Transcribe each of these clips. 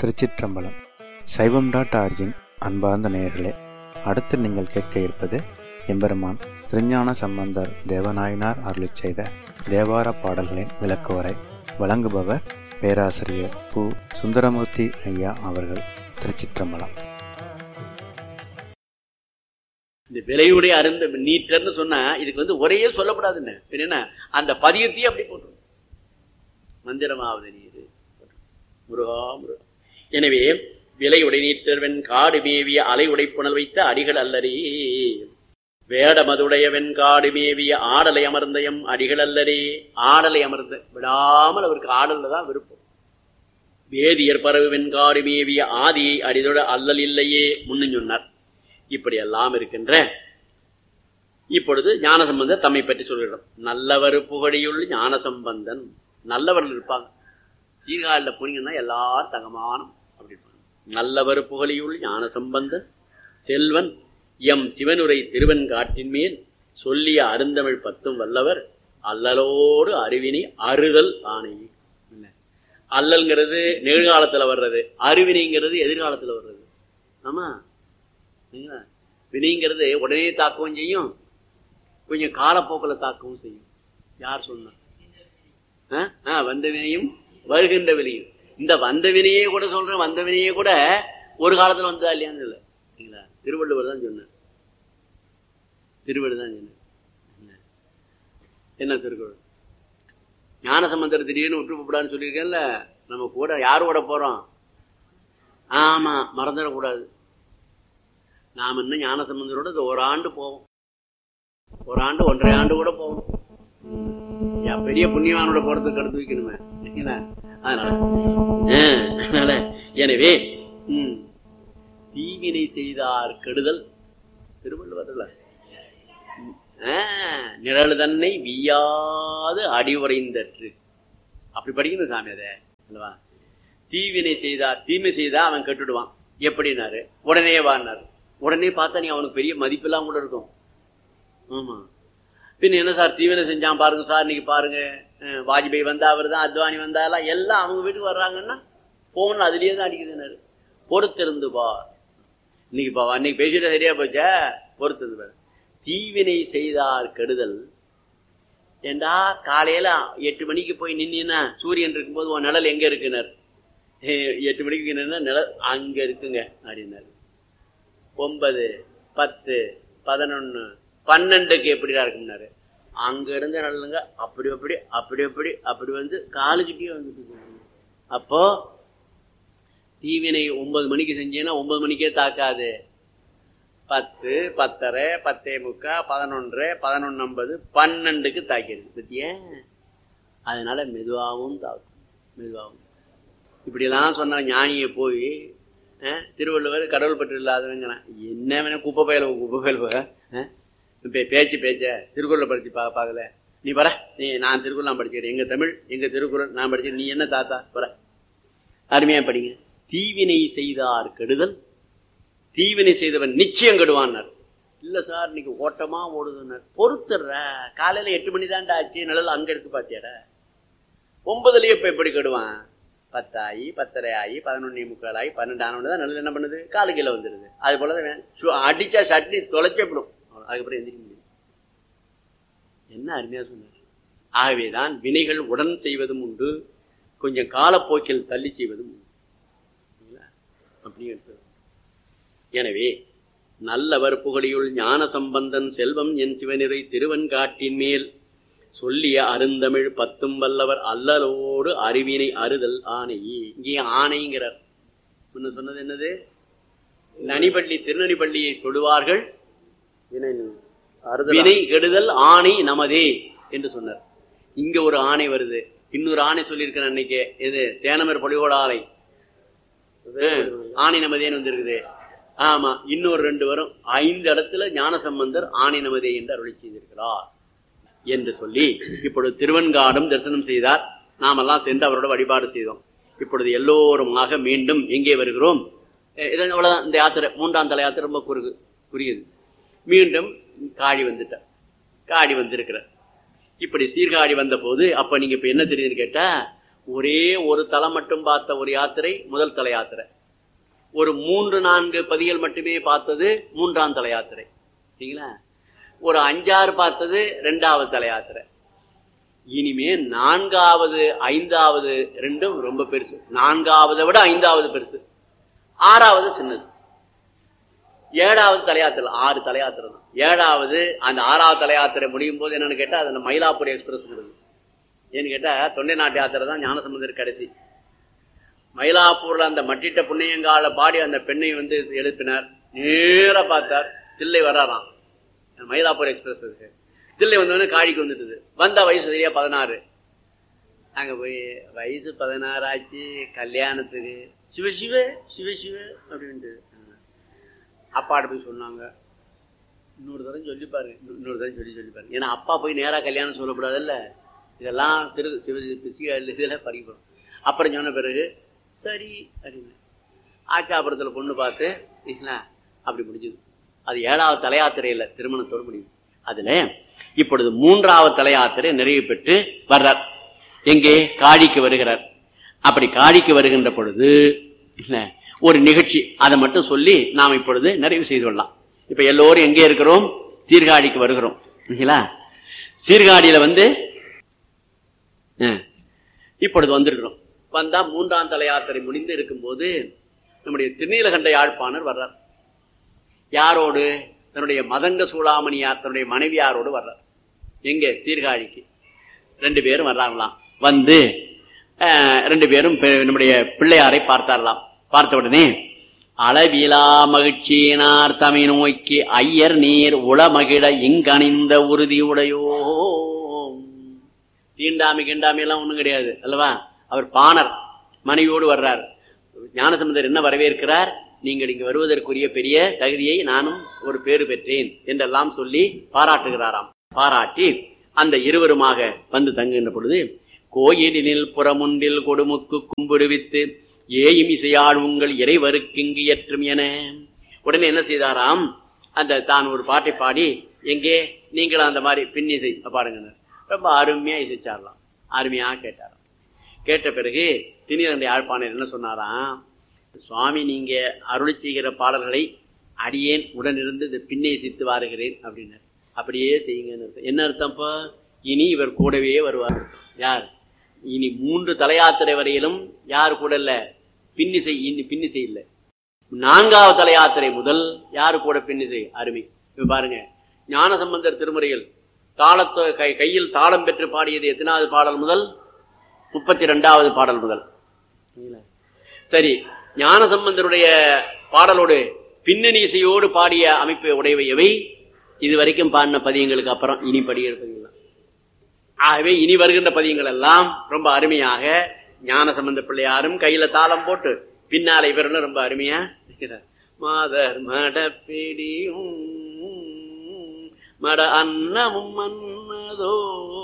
திருச்சிற்றம்பலம். சைவம்.org-இன் அன்பார்ந்த நேயர்களே, அடுத்து நீங்கள் கேட்க இருப்பது எம்பெருமான் திருஞான சம்பந்தர் தேவநாயனார் அருளிச் செய்த தேவார பாடல்களின் விளக்குவரை. வழங்குபவர் பேராசிரியர் பு. சுந்தரமூர்த்தி ஐயா அவர்கள். திருச்சிற்றம்பலம். இந்த விலையுடைய அருந்த நீட்டர்னு சொன்னா இதுக்கு ஒரே சொல்லப்படாதுன்னு என்ன, அந்த பதியத்தையே அப்படி போட்டு மந்திரமாவது நீர் முருகா முருகா. எனவே விலையுடை நீட்டர்வன் காடு மேவிய அலை உடைப்புணல் வைத்த அடிகள் அல்லரே, வேடமதுடைய வெண்காடு மேவிய ஆடலை அமர்ந்தயம் அடிகள் அல்லரே. ஆடலை அமர்ந்த விடாமல் அவருக்கு ஆடல்ல தான் விருப்பம். வேதியர் பரவு வெண்காடு மேவிய ஆதியை அடிதொட அல்லல் இல்லையே முன்னு சொன்னார். இப்படி எல்லாம் இருக்கின்ற இப்பொழுது ஞானசம்பந்தர் தம்மை பற்றி சொல்கிறோம். நல்லவர் புகழியுள் ஞானசம்பந்தன். நல்லவர்கள் இருப்பாங்க. சீர்காழில் போனீங்கன்னா எல்லாரும் தங்கமானம் அப்படி இருப்பாங்க. நல்லவர் புகழியுள் ஞானசம்பந்தன் செல்வன் எம் சிவனுரை திருவெண்காட்டின் மேல் சொல்லிய அருந்தமிழ் பத்தும் வல்லவர் அல்லலோடு அறிவினை அறுதல் ஆணை. அல்லல்ங்கிறது நிகழ்காலத்துல வர்றது, அறிவினைங்கிறது எதிர்காலத்துல வர்றது. ஆமா, வினைங்கிறது உடனே தாக்கவும் செய்யும், கொஞ்சம் காலப்போக்கில் தாக்கவும் செய்யும். யார் சொன்னா? வந்த வினையும் வருகின்ற வினையும். இந்த வந்த வினையே கூட சொல்றேன், வந்த வினையே கூட ஒரு காலத்துல வந்ததா இல்லையான்னு இல்லை. திருவள்ளுவர் தான் சொன்னார். திருவள்ளுவர் தான் சொன்னார். என்ன திருக்குறள்? ஞானசம்பந்தர் திடீர்னு விட்டுப்படான்னு சொல்லியிருக்கேன்ல. நம்ம கூட யாரு கூட போறோம்? ஆமா, மறந்துடக்கூடாது. நாம் இன்னும் ஞானசம்பந்தரோட ஒரு ஆண்டு போவோம், ஒரு ஆண்டு 1.5 ஆண்டு கூட போவோம். பெரிய புண்ணியவானோட போறதுக்கு கருத்து வைக்கணுமே. அதனால எனவே தீவினை செய்தார் கெடுதல் திருவள்ளுவர்ல நிழல் தன்னை வீயாது அடிவுரைந்தற்று. அப்படி படிக்கணும் சாமி. அதை அல்லவா? தீவினை செய்தார், தீமை செய்தா அவன் கெட்டுடுவான். எப்படின்னாரு, உடனே வான்னாரு. உடனே பார்த்தா நீ அவனுக்கு பெரிய மதிப்பெல்லாம் கூட இருக்கும். ஆமா, பின் என்ன சார் தீவினை செஞ்சான் பாருங்க சார், இன்னைக்கு பாருங்க வாஜ்பாய் வந்தா அவர் தான், அத்வானி வந்தாலாம் எல்லாம் அவங்க வீட்டுக்கு வர்றாங்கன்னா போன் அதுலயே தான் அடிக்குதுன்னாரு. பொறுத்திருந்து பார். இன்னைக்கு பேசிட்டு சரியா போச்சா? பொறுத்திருந்து பாரு. தீவினை செய்தார் கெடுதல். ஏண்டா காலையில 8 மணிக்கு போய் நின்னா சூரியன் இருக்கும்போது உன் நிழல் எங்க இருக்குனர்? 8 மணிக்கு நின்னா நிழல் அங்க இருக்குங்க அப்படின்னாரு. 9, 10, 11, 12க்கு எப்படிடா இருக்கும்னாரு. அங்க இருந்த நல்லங்க அப்படி அப்படி அப்படி அப்படி அப்படி வந்து காலேஜுக்கே வந்துட்டு. அப்போ தீவினை 9 மணிக்கு செஞ்சேன்னா 9 மணிக்கே தாக்காது. 10, 10:30, 10:45, 11, 11:50, 12க்கு தாக்கிடுது பத்திய. அதனால மெதுவாகவும் தாக்கும், மெதுவாகவும். இப்படியெல்லாம் சொன்ன ஞானியை போய் திருவள்ளுவர் கடவுள் பற்று இல்லாதவங்கிறான். என்ன வேணா குப்பை பயில பேச்சு திருக்குறளை படிச்சு பார்க்கல. நீ வர, நீ நான் திருக்குறள் படிச்சுக்கிறேன், எங்க தமிழ் எங்க திருக்குறள் நான் படிச்சு, நீ என்ன தாத்தா வர, அருமையா படிங்க. தீவினை செய்தார் கெடுதல், தீவினை செய்தவன் நிச்சயம் கெடுவான்னார். இல்ல சார் இன்னைக்கு ஓட்டமா ஓடுதுன்னார். பொறுத்துடுற, காலையில 8 மணி தான்டா ஆச்சு, நிழல் அங்க இருக்கு பாத்தியாடா. 9லயே இப்ப எப்படி கெடுவான்? 10 ஆகி 10:30 ஆகி 11:45 ஆகி 12 ஆனோடதான் நல்ல என்ன பண்ணுது, காலு கீழே வந்துடுது. அது போலதான் அடிச்சா சட்னி தொலைச்சப்படும், அதுக்கப்புறம் எந்திரிக்க முடியும். என்ன அருமையா சொன்னார். ஆகவேதான் வினைகள் உடன் செய்வதும் உண்டு, கொஞ்சம் காலப்போக்கில் தள்ளி செய்வதும் உண்டு. அப்படியே எடுத்து. எனவே நல்லவர் புகழியுள் ஞான சம்பந்தன் செல்வம் என் சிவனிறை திருவெண்காட்டின் மேல் சொல்லிய அருந்தமிழ் பத்தும் வல்லவர் அல்லலோடு அறிவினை அறுதல் ஆணை. இங்கே ஆணைங்கிறார். முன்ன சொன்னது என்னது? நனிப்பள்ளி திருநனிப்பள்ளியை தொழுவார்கள் வினை கெடுதல் ஆணை நமதே என்று சொன்னார். இங்க ஒரு ஆணை வருது, இன்னொரு ஆணை சொல்லியிருக்கிற அன்னைக்கு. இது தேனமர் பொலிவோட ஆலை ஆணை நமதேன்னு வந்திருக்குது. ஆமா, இன்னொரு 2 வரும். 5 இடத்துல ஞானசம்பந்தர் ஆணை நமதே என்று அருளி செய்திருக்கிறார் என்று சொல்லி இப்பொழுது திருவெண்காடும் தரிசனம் செய்தார். நாமெல்லாம் சென்று அவரோட வழிபாடு செய்தோம். இப்பொழுது எல்லோருமாக மீண்டும் எங்கே வருகிறோம்? அவ்வளவுதான். இந்த யாத்திரை 3ஆம் தலை யாத்திரை ரொம்ப குறுகியது. மீண்டும் காடி வந்துட்டார், காடி வந்திருக்கிறார். இப்படி சீர்காழி வந்த போது அப்ப நீங்க இப்ப என்ன தெரியுதுன்னு கேட்டா, ஒரே ஒரு தலம் மட்டும் பார்த்த ஒரு யாத்திரை முதல் தல யாத்திரை. ஒரு 3-4 பதிகள் மட்டுமே பார்த்தது 3ஆம் தல யாத்திரை. சரிங்களா? ஒரு 5-6 பார்த்தது 2வது தல யாத்திரை. இனிமே 4வது 5வது ரெண்டும் ரொம்ப பெருசு. 4வது விட 5வது பெருசு, 6வது சின்னது. 7வது தலையாத்திரை 6 தலையாத்திரை தான். 7வது அந்த 6வது தலையாத்திரை முடியும் போது என்னன்னு கேட்டா அது மயிலாப்பூர் எக்ஸ்பிரஸ். ஏன்னு கேட்டா தொண்டை நாட்டு யாத்திரை தான் ஞானசம்பந்தர் கடைசி. மயிலாப்பூர்ல அந்த மட்டிட்ட புண்ணியங்கால பாடி அந்த பெண்ணை வந்து எழுப்பினார். நேரா பார்த்தார், தில்லை வராராம். மயிலாப்பூர் எக்ஸ்பிரஸ் இருக்கு. தில்லை வந்தோடனே காழிக்கு வந்துட்டுது. வந்தா வயசு சரியா 16. அங்க போய் வயசு 16 ஆச்சு, கல்யாணத்துக்கு சிவசிவ சிவசிவ அப்படின்ட்டு அப்பாட்ட போய் சொன்னாங்க. இன்னொரு தரம் சொல்லி பாருங்க, இன்னொரு தரம் சொல்லி பாருங்க. ஏன்னா அப்பா போய் நேரா கல்யாணம் சொல்லக்கூடாதுல்ல, இதெல்லாம் இதெல்லாம் படிக்கணும். அப்புறம் சொன்ன பிறகு சரி அப்படின்னு ஆச்சாபுரத்தில் பொண்ணு பார்த்து அப்படி முடிஞ்சது. அது 7வது தலையாத்திரையில திருமணத்தோடு முடியும். அதுல இப்பொழுது 3வது தலையாத்திரை நிறைவு பெற்று வர்றார். எங்கே? காழிக்கு வருகிறார். அப்படி காழிக்கு வருகின்ற பொழுது ஒரு நிகழ்ச்சி, அதை மட்டும் சொல்லி நாம் இப்பொழுது நிறைவு செய்து கொள்ளலாம். இப்ப எல்லோரும் எங்கே இருக்கிறோம்? சீர்காழிக்கு வருகிறோம். சீர்காழியில வந்து இப்பொழுது வந்திருக்கிறோம். வந்தா 3ஆம் தல யாத்திரை முடிந்து இருக்கும் போது நம்முடைய திருநீலகண்ட யாழ்ப்பாணர் வர்றார். யாரோடு? தன்னுடைய மதங்க சூளாமணியார் தன்னுடைய மனைவியாரோடு வர்றார். எங்க? சீர்காழிக்கு. 2 பேரும் வர்றாங்களாம். வந்து 2 பேரும் நம்முடைய பிள்ளையாரை பார்த்தாரலாம். பார்த்த உடனே அளவிலா மகிழ்ச்சியினார் தமை நோக்கி ஐயர் நீர் உளமகிழ இங்கணிந்த உறுதி உடையோ. தீண்டாமை கிண்டாமை எல்லாம் ஒண்ணும் கிடையாது அல்லவா? அவர் பாணர் மனைவியோடு வர்றார். ஞானசம்பந்தர் என்ன வரவேற்கிறார்? நீங்கள் இங்கு வருவதற்குரிய பெரிய தகுதியை நானும் ஒரு பேறு பெற்றேன் என்றெல்லாம் சொல்லி பாராட்டுகிறாராம். பாராட்டி அந்த இருவருமாக வந்து தங்குகின்ற பொழுது கோயிலினில் புறமுண்டில் கொடுமுக்கு கும்பிடுவித்து ஏயும் இசையாள் உங்கள் இறைவருக்கிங்கு ஏற்றும் என உடனே என்ன செய்தாராம்? அந்த தான் ஒரு பாட்டை பாடி, எங்கே நீங்களும் அந்த மாதிரி பின்னிசை பாடுங்க. ரொம்ப அருமையா இசைச்சாரலாம். அருமையா கேட்டாராம். கேட்ட பிறகு திருநீலகண்ட யாழ்ப்பாணர் என்ன சொன்னாராம்? சுவாமி நீங்க அருளி செய்கிற பாடல்களை அடியேன் உடனிருந்து இந்த பின்னை இசைத்து வாருகிறேன் அப்படின்னாரு. அப்படியே செய்யுங்க. என்ன அர்த்தம்ப்பா? இனி இவர் கூடவே வருவார். யார்? இனி 3 தலையாத்திரை வரையிலும் யார் கூட இல்ல? பின்னிசை. இனி பின்னிசை இல்லை. 4வது தலையாத்திரை முதல் யாரு கூட பின்னிசை? அருமை. இப்ப பாருங்க, ஞானசம்பந்தர் திருமுறையில் தாளத்தை கையில் தாளம் பெற்று பாடியது எத்தனாவது பாடல் முதல்? 32வது பாடல் முதல். சரி, ஞானசம்பந்தருடைய பாடலோடு பின்னணி இசையோடு பாடிய அமைப்பு உடையவை எவை? இதுவரைக்கும் பாடின பதியங்களுக்கு அப்புறம் இனி படிக்கிற பதியங்கள். ஆகவே இனி வருகின்ற பதியங்கள் எல்லாம் ரொம்ப அருமையாக ஞானசம்பந்த பிள்ளையாரும் கையில தாளம் போட்டு பின்னால இவர்களும் ரொம்ப அருமையா மாதர் மடப்பிடியும் மட அன்னமும் மன்னதோ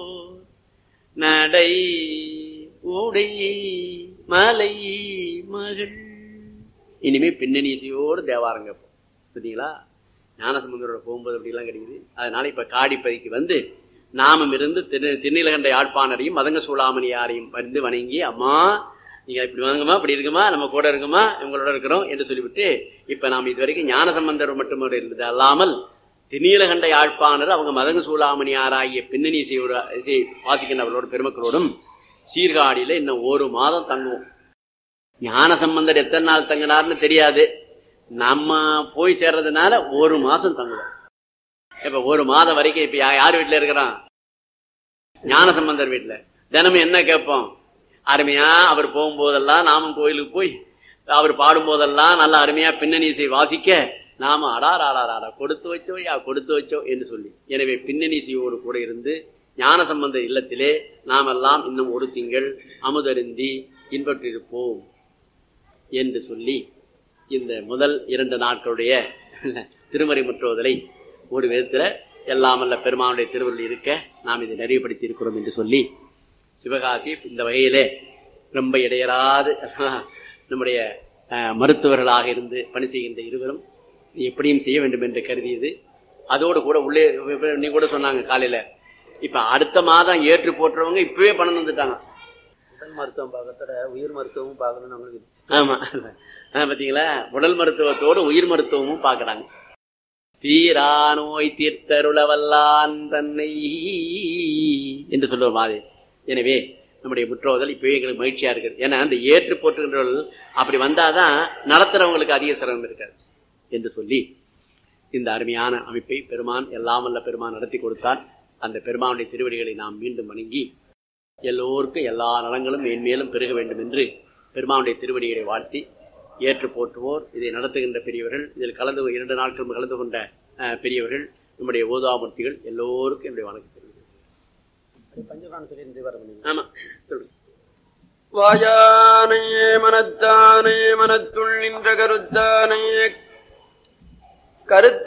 நடை உடை மலை மகள். இனிமே பின்னணி இசையோடு தேவாரங்க பார்த்தீங்களா? ஞானசம்பந்தரோட போகும்போது அப்படிலாம் கிடைக்குது. அதனால இப்ப காடிப்பதிக்கு வந்து நாமும் இருந்து திருநீலகண்ட யாழ்ப்பாணரையும் மதங்க சூளாமணியாரையும் வந்து வணங்கி, அம்மா நீங்க இப்படி வாங்கம்மா, இப்படி இருக்குமா, நம்ம கூட இருக்குமா, இவங்களோட இருக்கிறோம் என்று சொல்லிவிட்டு இப்ப நாம் இதுவரைக்கும் ஞானசம்பந்தர் மட்டும் இருந்தது அல்லாமல் திருநீலகண்ட யாழ்ப்பாணர் அவங்க மதங்க சூளாமணியாராகிய பின்னணி இசை வாசிக்கின்றவர்களோட பெருமக்களோடும் சீர்காழியில இன்னும் 1 மாதம் தங்குவோம். ஞானசம்பந்தர் எத்தனை நாள் தங்கினார்னு தெரியாது. நம்ம போய் சேர்றதுனால 1 மாசம் தங்குவோம். இப்ப 1 மாதம் வரைக்கும் இப்ப யார் வீட்டுல இருக்கிறான்? ஞானசம்பந்தர் வீட்டுல. தினமும் என்ன கேட்போம்? அருமையா அவர் போகும்போதெல்லாம் நாமும் கோயிலுக்கு போய் அவர் பாடும் போதெல்லாம் நல்ல அருமையா பின்னணி இசை வாசிக்க நாம அடாராடாரா கொடுத்து வச்சோம் யா கொடுத்து வச்சோம் என்று சொல்லி, எனவே பின்னணி இசையோடு கூட இருந்து ஞானசம்பந்தர் இல்லத்திலே நாமெல்லாம் இன்னும் 1 திங்கள் அமுதருந்தி இன்பற்றிருப்போம் என்று சொல்லி இந்த முதல் 2 நாட்களுடைய திருமறை முற்றுவதலை ஒரு விதத்துல எல்லாமல்ல பெருமானுடைய திருவருள் இருக்க நாம் இதை நிறைவுபடுத்தி இருக்கிறோம் என்று சொல்லி, சிவகாசி இந்த வகையிலே ரொம்ப இடையராது நம்முடைய மருத்துவர்களாக இருந்து பணி செய்கின்ற இருவரும் எப்படியும் செய்ய வேண்டும் என்று கருதியது. அதோடு கூட உள்ளே நீ கூட சொன்னாங்க காலையில, இப்ப அடுத்த மாதம் ஏற்று போட்டுறவங்க இப்பவே பணம் வந்துட்டாங்க. உடல் மருத்துவம் பார்க்கறத உயிர் மருத்துவமும் பார்க்கணும்னு அவங்களுக்கு. ஆமா பாத்தீங்களா, உடல் மருத்துவத்தோடு உயிர் மருத்துவமும் பாக்குறாங்க. தீரா நோய் தீர்த்தருளவல்லான் தன்னை என்று சொல்லுவ மாதிரி. எனவே நம்முடைய முற்றோதல் இப்பவே எங்களுக்கு மகிழ்ச்சியா இருக்குது. ஏன்னா அந்த ஏற்று போட்டுகின்றவர்கள் அப்படி வந்தாதான் நடத்துறவங்களுக்கு அதிக சிரமம் இருக்காது என்று சொல்லி இந்த அருமையான அமைப்பை பெருமான் எல்லாம் வல்ல பெருமான் நடத்தி கொடுத்தார். அந்த பெருமானுடைய திருவடிகளை நாம் மீண்டும் வணங்கி எல்லோருக்கும் எல்லா நலங்களும் மேன்மேலும் பெருக வேண்டும் என்று பெருமானுடைய திருவடிகளை வாழ்த்தி ஏற்று போற்றுவோர், இதை நடத்துகின்ற பெரியவர்கள், இதில் கலந்து 2 நாட்கள் கலந்து கொண்ட பெரியவர்கள், நம்முடைய ஓதாமூர்த்திகள் எல்லோருக்கும் என்னுடைய வணக்கம் தெரிவிக்கிறேன். பஞ்சபிராணம் சொல்லி வர முடியும். ஆமா, வாயானே மனத்தானே மனத்துள் நின்ற கருத்தானே கருத்து